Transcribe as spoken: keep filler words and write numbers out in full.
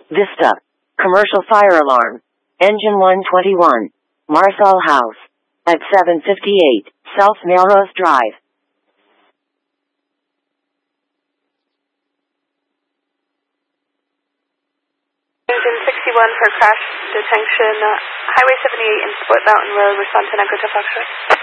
Vista. Commercial fire alarm. Engine one twenty-one. Marsall House. At seven fifty-eight, South Melrose Drive. Engine sixty-one for crash detection. Uh, Highway seventy-eight and Split Mountain Road, respond to Negro Foxtrot.